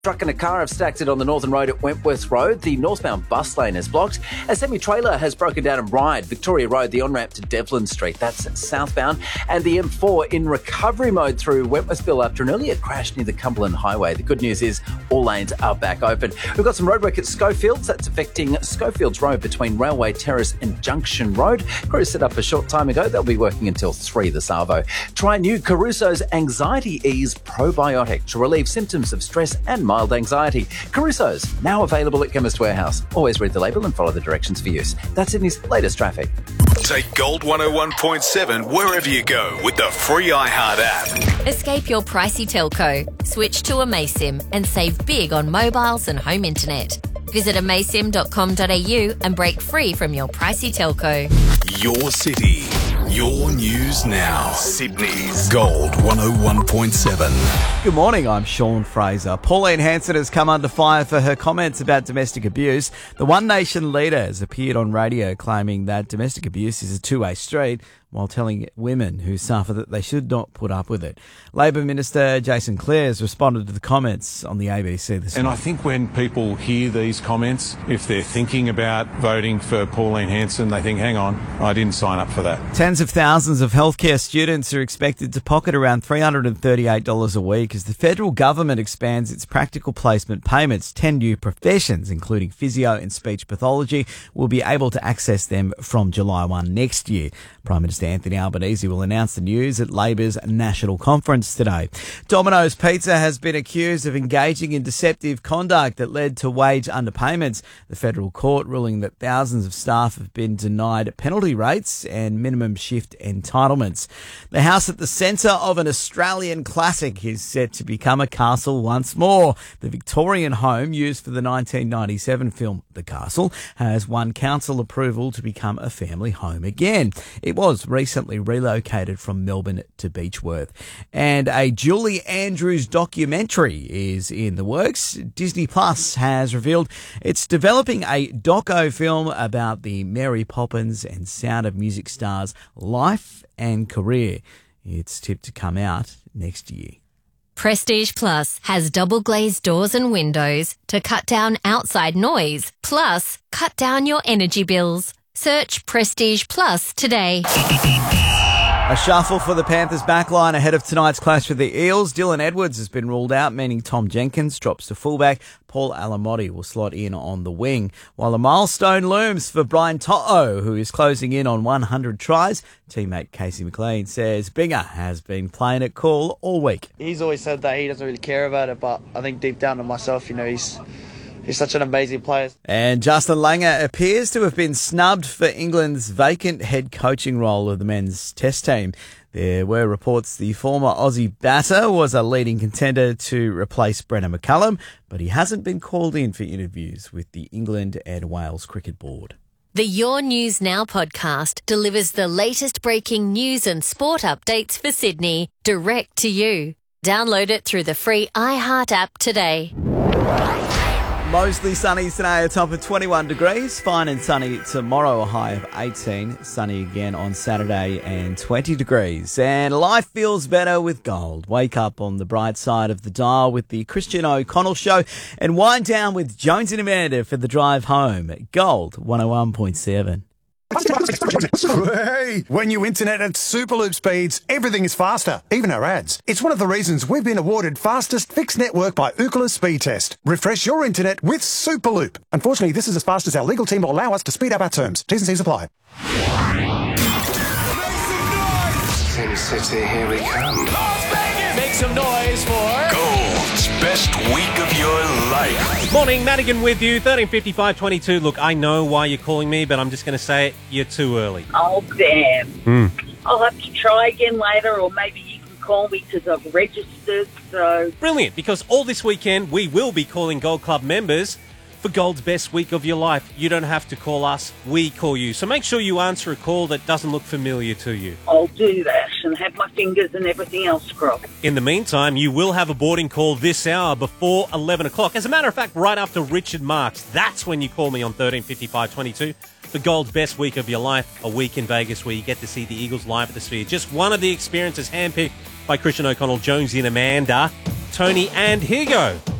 Truck and a car have stacked it on the Northern Road at Wentworth Road. The northbound bus lane is blocked. A semi-trailer has broken down in Ryde, Victoria Road, the on-ramp to Devlin Street. That's southbound. And the M4 in recovery mode through Wentworthville after an earlier crash near the Cumberland Highway. The good news is all lanes are back open. We've got some roadwork at Schofields. That's affecting Schofields Road between Railway Terrace and Junction Road. Crews set up a short time ago. They'll be working until 3 this arvo. Try new Caruso's Anxiety Ease Probiotic to relieve symptoms of stress and mild anxiety. Caruso's, now available at Chemist Warehouse. Always read the label and follow the directions for use. That's Sydney's latest traffic. Take Gold 101.7 wherever you go with the free iHeart app. Escape your pricey telco. Switch to Amasim and save big on mobiles and home internet. Visit amasim.com.au and break free from your pricey telco. Your city, your news now. Sydney's Gold 101.7. Good morning, I'm Sean Fraser. Pauline Hanson has come under fire for her comments about domestic abuse. The One Nation leader has appeared on radio claiming that domestic abuse is a two-way street, while telling women who suffer that they should not put up with it. Labor Minister Jason Clare has responded to the comments on the ABC this morning. And I think when people hear these comments, if they're thinking about voting for Pauline Hanson, they think, hang on, I didn't sign up for that. Tens of thousands of healthcare students are expected to pocket around $338 a week as the federal government expands its practical placement payments. 10 new professions, including physio and speech pathology, will be able to access them from July 1 next year. Prime Minister Anthony Albanese will announce the news at Labor's national conference today. Domino's Pizza has been accused of engaging in deceptive conduct that led to wage underpayments. The federal court ruling that thousands of staff have been denied penalty rates and minimum shift entitlements. The house at the centre of an Australian classic is set to become a castle once more. The Victorian home used for the 1997 film The Castle has won council approval to become a family home again. It was recently relocated from Melbourne to Beechworth. And a Julie Andrews documentary is in the works. Disney Plus has revealed it's developing a doco film about the Mary Poppins and Sound of Music stars' life and career. It's tipped to come out next year. Prestige Plus has double glazed doors and windows to cut down outside noise, plus cut down your energy bills. Search Prestige Plus today. A shuffle for the Panthers backline ahead of tonight's clash with the Eels. Dylan Edwards has been ruled out, meaning Tom Jenkins drops to fullback. Paul Alamotti will slot in on the wing, while a milestone looms for Brian To'o, who is closing in on 100 tries. Teammate Casey McLean says Binger has been playing it cool all week. He's always said that he doesn't really care about it, but I think deep down to myself, he's such an amazing player. And Justin Langer appears to have been snubbed for England's vacant head coaching role of the men's test team. There were reports the former Aussie batter was a leading contender to replace Brennan McCullum, but he hasn't been called in for interviews with the England and Wales Cricket Board. The Your News Now podcast delivers the latest breaking news and sport updates for Sydney direct to you. Download it through the free iHeart app today. Mostly sunny today, a top of 21 degrees. Fine and sunny tomorrow, a high of 18. Sunny again on Saturday and 20 degrees. And life feels better with gold. Wake up on the bright side of the dial with the Christian O'Connell Show and wind down with Jones and Amanda for the drive home. Gold 101.7. Hey, when you internet at Superloop speeds, everything is faster, even our ads. It's one of the reasons we've been awarded fastest fixed network by Ookla Speed Test. Refresh your internet with Superloop. Unfortunately, this is as fast as our legal team will allow us to speed up our terms. T's and C's apply. Sin City, here we come. Make some noise for Gold's best week of your life. Morning, Madigan with you, 13:55:22. Look, I know why you're calling me, but I'm just going to say it, you're too early. Oh, damn. I'll have to try again later, or maybe you can call me because I've registered, so... Brilliant, because all this weekend we will be calling Gold Club members for Gold's best week of your life. You don't have to call us, we call you. So make sure you answer a call that doesn't look familiar to you. I'll do that and have my fingers and everything else crossed. In the meantime, you will have a boarding call this hour before 11 o'clock. As a matter of fact, right after Richard Marks, that's when you call me on 13:55:22 for Gold's best week of your life, a week in Vegas where you get to see the Eagles live at the Sphere. Just one of the experiences handpicked by Christian O'Connell, Jonesy and Amanda, Tony, and here you go.